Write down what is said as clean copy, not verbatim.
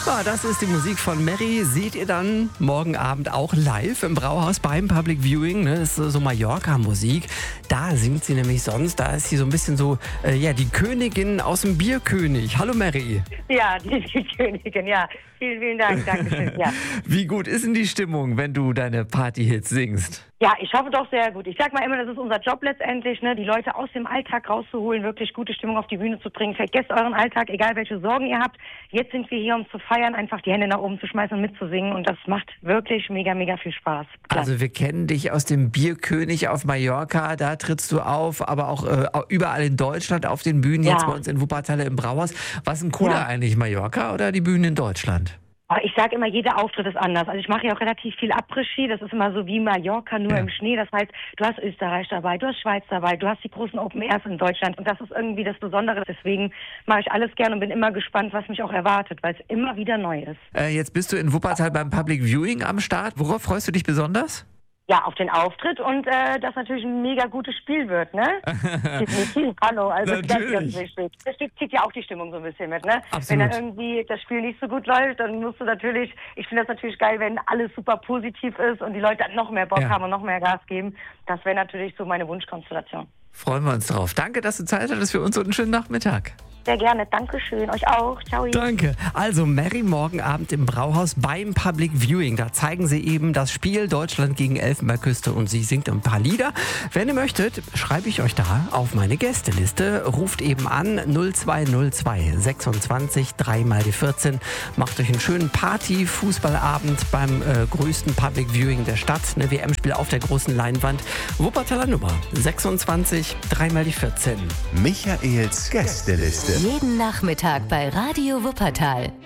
Ja, das ist die Musik von Mary. Seht ihr dann morgen Abend auch live im Brauhaus beim Public Viewing. Ne? Das ist so Mallorca-Musik. Da singt sie nämlich sonst. Da ist sie so ein bisschen so, die Königin aus dem Bierkönig. Hallo Mary. Ja, die Königin, ja. Vielen, vielen Dank. Dankeschön. Ja. Wie gut ist denn die Stimmung, wenn du deine Partyhits singst? Ja, ich hoffe doch sehr gut. Ich sag mal immer, das ist unser Job letztendlich, ne? Die Leute aus dem Alltag rauszuholen, wirklich gute Stimmung auf die Bühne zu bringen. Vergesst euren Alltag, egal welche Sorgen ihr habt. Jetzt sind wir hier, um zu feiern, einfach die Hände nach oben zu schmeißen und mitzusingen. Und das macht wirklich mega, mega viel Spaß. Klar. Also wir kennen dich aus dem Bierkönig auf Mallorca, da trittst du auf, aber auch überall in Deutschland auf den Bühnen, jetzt bei uns in Wuppertal im Brauhaus. Was ist denn cooler eigentlich, Mallorca oder die Bühnen in Deutschland? Ich sage immer, jeder Auftritt ist anders. Also ich mache ja auch relativ viel Après-Ski. Das ist immer so wie Mallorca, nur im Schnee. Das heißt, du hast Österreich dabei, du hast Schweiz dabei, du hast die großen Open Airs in Deutschland. Und das ist irgendwie das Besondere. Deswegen mache ich alles gern und bin immer gespannt, was mich auch erwartet, weil es immer wieder neu ist. Jetzt bist du in Wuppertal beim Public Viewing am Start. Worauf freust du dich besonders? Ja, auf den Auftritt und dass natürlich ein mega gutes Spiel wird, ne? Definitiv, hallo, also das ist ganz wichtig. Das zieht ja auch die Stimmung so ein bisschen mit, ne? Absolut. Wenn dann irgendwie das Spiel nicht so gut läuft, dann musst du natürlich, ich finde das natürlich geil, wenn alles super positiv ist und die Leute dann noch mehr Bock haben und noch mehr Gas geben. Das wäre natürlich so meine Wunschkonstellation. Freuen wir uns drauf. Danke, dass du Zeit hattest für uns und einen schönen Nachmittag. Sehr gerne, Dankeschön. Euch auch. Ciao. Danke. Also Mary morgen Abend im Brauhaus beim Public Viewing. Da zeigen sie eben das Spiel Deutschland gegen Elfenbeinküste und sie singt ein paar Lieder. Wenn ihr möchtet, schreibe ich euch da auf meine Gästeliste. Ruft eben an 0202 26 3 mal die 14. Macht euch einen schönen Party-Fußballabend beim größten Public Viewing der Stadt. Eine WM-Spiel auf der großen Leinwand. Wuppertaler Nummer 26 3 mal die 14. Michaels Gästeliste. Jeden Nachmittag bei Radio Wuppertal.